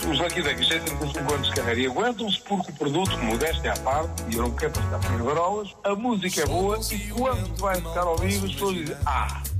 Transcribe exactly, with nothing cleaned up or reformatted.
Os Lucky Duckies têm trinta e cinco anos de carreira e aguentam-se porque o produto, modéstia à parte, e eu não quero passar por garolas, a música é boa e quando vai ficar ao vivo as pessoas dizem, ah,